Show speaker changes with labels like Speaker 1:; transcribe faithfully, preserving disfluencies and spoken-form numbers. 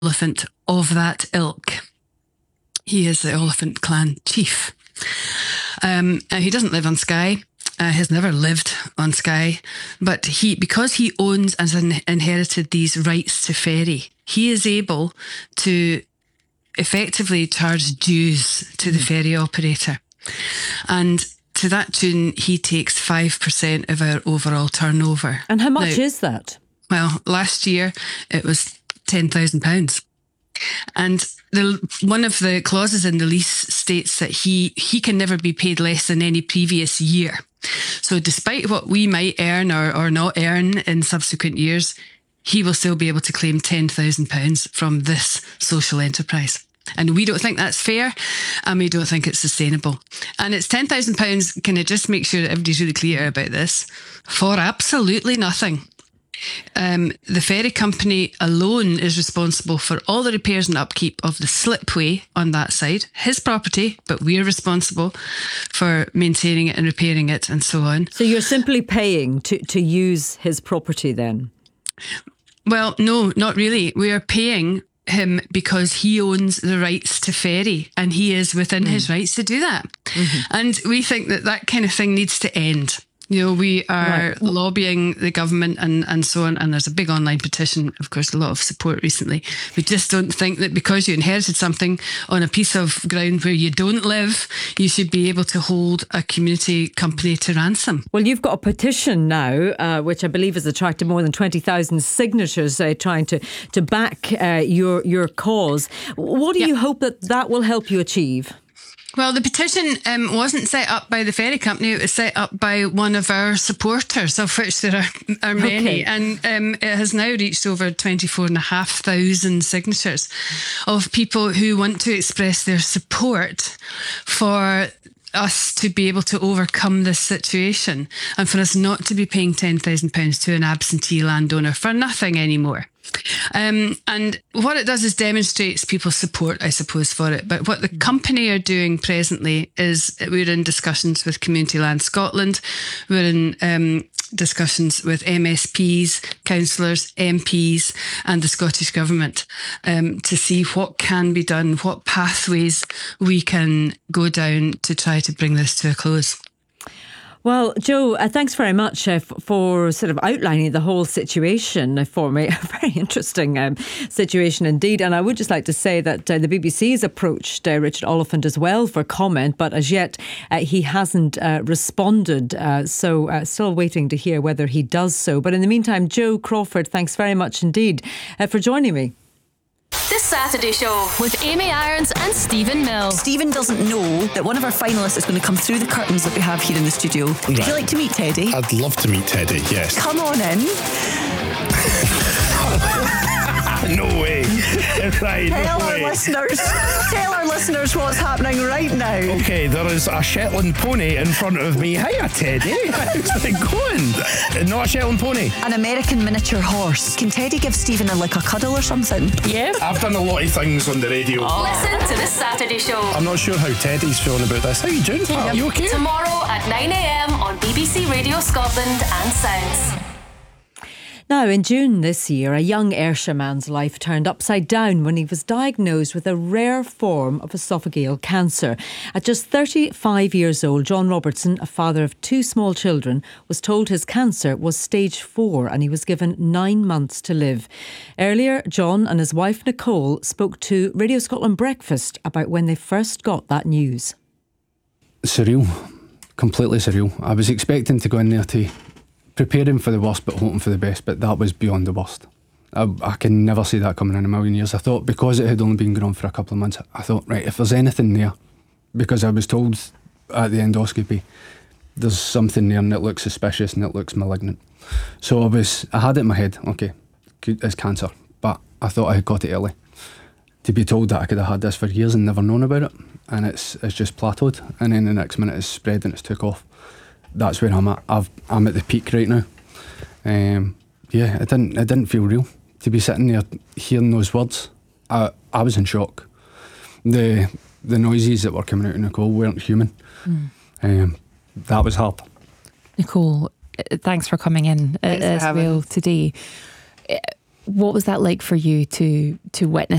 Speaker 1: elephant of that ilk. He is the Oliphant clan chief. Um, he doesn't live on Skye. Uh, has never lived on Skye, but he, because he owns and has inherited these rights to ferry, he is able to effectively charge dues to the mm. ferry operator. And to that tune, he takes five percent of our overall turnover.
Speaker 2: And how much
Speaker 1: now,
Speaker 2: is that?
Speaker 1: Well, last year it was ten thousand pounds. And the, one of the clauses in the lease states that he, he can never be paid less than any previous year. So despite what we might earn or, or not earn in subsequent years, he will still be able to claim ten thousand pounds from this social enterprise. And we don't think that's fair, and we don't think it's sustainable. And it's ten thousand pounds, can I just make sure that everybody's really clear about this, for absolutely nothing. Um, the ferry company alone is responsible for all the repairs and upkeep of the slipway on that side, his property, but we're responsible for maintaining it and repairing it and so on.
Speaker 2: So you're simply paying to, to use his property then?
Speaker 1: Well, no, not really. We are paying him because he owns the rights to ferry, and he is within mm. his rights to do that. Mm-hmm. And we think that that kind of thing needs to end. You know, we are right. lobbying the government and, and so on, and there's a big online petition, of course, a lot of support recently. We just don't think that because you inherited something on a piece of ground where you don't live, you should be able to hold a community company to ransom.
Speaker 2: Well, you've got a petition now, uh, which I believe has attracted more than twenty thousand signatures uh, trying to, to back uh, your, your cause. What do yep. you hope that that will help you achieve?
Speaker 1: Well, the petition um, wasn't set up by the ferry company. It was set up by one of our supporters, of which there are, are many. Okay. And um, it has now reached over twenty-four and a half thousand signatures of people who want to express their support for us to be able to overcome this situation and for us not to be paying ten thousand pounds to an absentee landowner for nothing anymore. Um, and what it does is demonstrates people's support, I suppose, for it. But what the company are doing presently is we're in discussions with Community Land Scotland. We're in um, discussions with M S Ps, councillors, M Ps and the Scottish Government um, to see what can be done, what pathways we can go down to try to bring this to a close.
Speaker 2: Well, Joe, uh, thanks very much uh, f- for sort of outlining the whole situation for me. A very interesting um, situation indeed. And I would just like to say that uh, the B B C's approached uh, Richard Oliphant as well for comment, but as yet uh, he hasn't uh, responded. Uh, so uh, still waiting to hear whether he does so. But in the meantime, Joe Crawford, thanks very much indeed uh, for joining me.
Speaker 3: This Saturday Show with Amy Irons and Stephen Mill.
Speaker 4: Stephen doesn't know that one of our finalists is going to come through the curtains that we have here in the studio. Right. Would you like to meet Teddy?
Speaker 5: I'd love to meet Teddy, yes.
Speaker 4: Come on in.
Speaker 5: No way. Right,
Speaker 4: tell
Speaker 5: no
Speaker 4: our
Speaker 5: way.
Speaker 4: listeners, tell our listeners what's happening right now.
Speaker 5: Okay, there is a Shetland pony in front of me. Hiya, Teddy. How's it going? Not a Shetland pony.
Speaker 4: An American miniature horse. Can Teddy give Stephen a, like a cuddle or something?
Speaker 3: Yeah.
Speaker 5: I've done a lot of things on the radio.
Speaker 3: Oh. Listen to This Saturday Show.
Speaker 5: I'm not sure how Teddy's feeling about this. How you doing, pal? Are you okay?
Speaker 3: Tomorrow at nine a.m. on B B C Radio Scotland and Sounds.
Speaker 2: Now, in June this year, a young Ayrshire man's life turned upside down when he was diagnosed with a rare form of esophageal cancer. At just thirty-five years old, John Robertson, a father of two small children, was told his cancer was stage four and he was given nine months to live. Earlier, John and his wife Nicole spoke to Radio Scotland Breakfast about when they first got that news.
Speaker 6: Surreal. Completely surreal. I was expecting to go in there to preparing for the worst but hoping for the best, but that was beyond the worst. I, I can never see that coming in a million years. I thought because it had only been going on for a couple of months, I thought, right, if there's anything there, because I was told at the endoscopy there's something there and it looks suspicious and it looks malignant. So I was, I had it in my head, okay, it's cancer, but I thought I had got it early. To be told that I could have had this for years and never known about it, and it's it's just plateaued, and then the next minute it's spread and it's took off. That's where I'm at. I've, I'm at the peak right now. Um, yeah, it didn't it didn't feel real to be sitting there hearing those words. I I was in shock. The the noises that were coming out of Nicole weren't human. Mm. Um, that was hard.
Speaker 7: Nicole, thanks for coming in as well today. What was that like for you to to witness